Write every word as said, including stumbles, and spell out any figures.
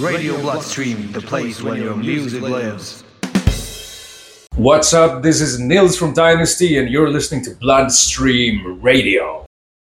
Radio Bloodstream, the place where your music lives. What's up? This is Nils from Dynasty, and you're listening to Bloodstream Radio.